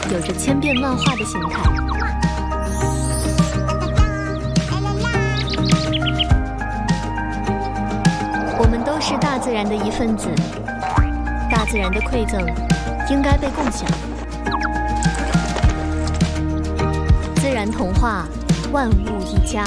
有着千变万化的形态。我们都是大自然的一份子，大自然的馈赠应该被共享。自然童话，万物一家。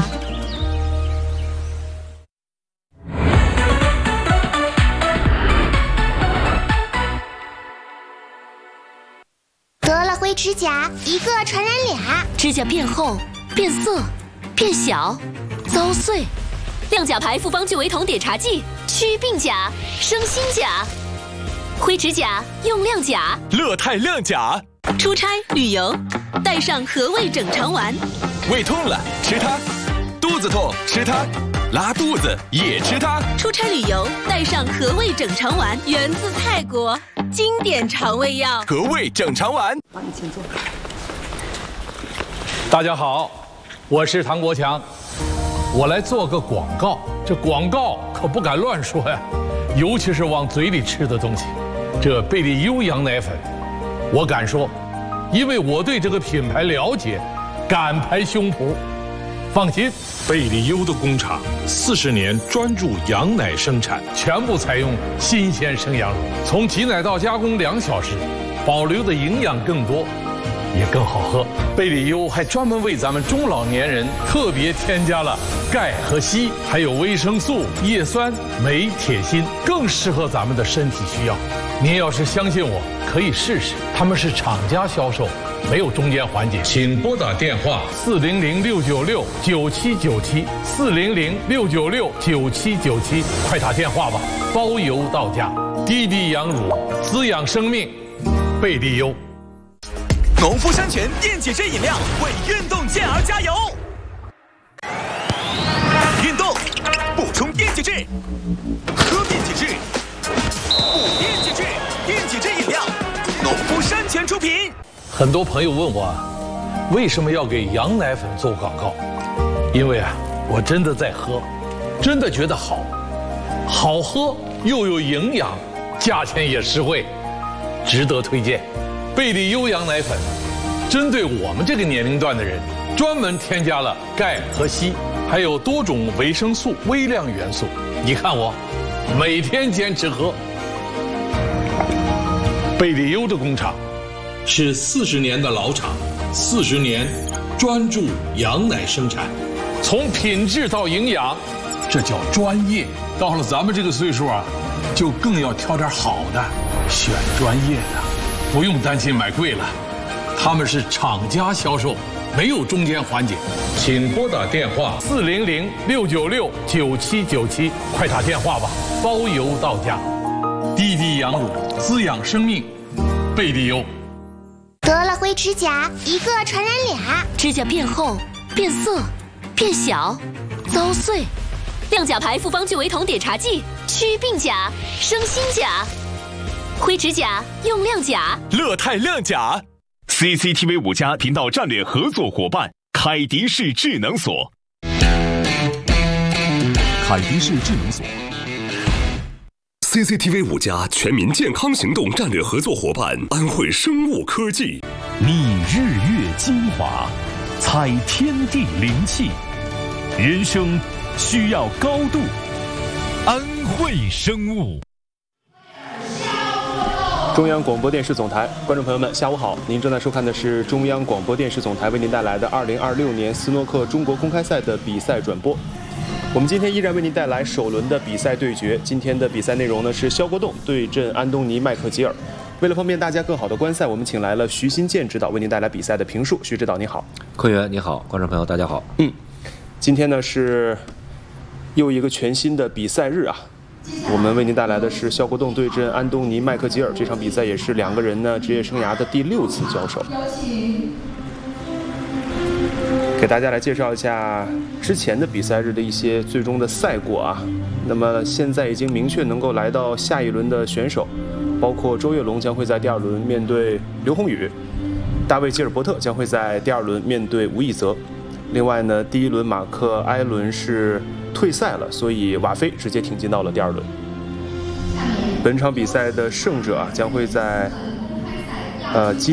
得了灰指甲，一个传染俩。 指甲变厚、变色、变小、遭碎。亮甲牌复方聚维酮碘茶剂，祛病甲，生新甲。灰指甲用亮甲， 乐泰亮甲。 出差旅游，带上和味整肠丸。 胃痛了吃它，肚子痛吃它，拉肚子也吃它。 出差旅游带上和味整肠丸，源自泰国，经典肠胃药。 和味整肠丸。 往你前坐。 大家好，我是唐国强，我来做个广告。这广告可不敢乱说呀，尤其是往嘴里吃的东西。这贝利优羊奶粉，我敢说，因为我对这个品牌了解，敢拍胸脯。放心，贝利优的工厂40年专注羊奶生产，全部采用新鲜生羊乳，从挤奶到加工2小时，保留的营养更多，也更好喝。贝利优还专门为咱们中老年人特别添加了钙和硒，还有维生素、叶酸、镁、铁、锌，更适合咱们的身体需要。您要是相信我，可以试试。他们是厂家销售，没有中间环节。请拨打电话400-696-9797，400-696-9797，快打电话吧，包邮到家。滴滴羊乳，滋养生命，贝利优。 农夫山泉电解质饮料为运动健儿加油！运动补充电解质，喝电解质，补电解质，电解质饮料，农夫山泉出品。 很多朋友问我，为什么要给羊奶粉做广告？因为我真的在喝，真的觉得好喝又有营养，价钱也实惠，值得推荐。贝利优羊奶粉针对我们这个年龄段的人，专门添加了钙和硒，还有多种维生素、微量元素。你看我每天坚持喝。贝利优的工厂是40年的老厂，40年专注羊奶生产，从品质到营养，这叫专业。到了咱们这个岁数就更要挑点好的，选专业的，不用担心买贵了。他们是厂家销售，没有中间环节。请拨打电话400-696-9797，快打电话吧，包邮到家。滴滴羊乳，滋养生命，贝利优。 得了灰指甲，一个传染俩。 指甲变厚、变色、变小、遭碎。亮甲牌复方聚维酮碘茶剂，祛病甲，生新甲。灰指甲用亮甲， 乐泰亮甲。CCTV 5家频道战略合作伙伴凯迪士智能锁。 凯迪士智能锁。CCTV 5家全民健康行动战略合作伙伴安慧生物科技。 觅日月精华，采天地灵气，人生需要高度，安慧生物。 中央广播电视总台，观众朋友们，下午好！您正在收看的是中央广播电视总台为您带来的2026年斯诺克中国公开赛的比赛转播。我们今天依然为您带来首轮的比赛对决。今天的比赛内容呢是肖国栋对阵安东尼麦克吉尔。为了方便大家更好的观赛，我们请来了徐新建指导为您带来比赛的评述。徐指导你好。 坤源你好，观众朋友大家好。 今天呢是又一个全新的比赛日我们为您带来的是肖国栋对阵安东尼麦克吉尔，这场比赛也是两个人呢职业生涯的第6次交手。给大家来介绍一下之前的比赛日的一些最终的赛果那么现在已经明确能够来到下一轮的选手，包括周跃龙将会在第2轮面对刘宏宇，大卫吉尔伯特将会在第2轮面对吴亦泽。另外呢，第1轮马克埃伦是退赛了，所以瓦菲直接挺进到了第2轮。本场比赛的胜者将会在今